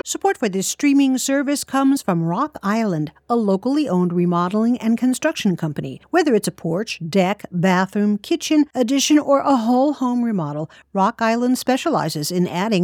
Support for this streaming service comes from Rock Island, a locally owned remodeling and construction company. Whether it's a porch, deck, bathroom, kitchen, addition, or a whole home remodel, Rock Island specializes in adding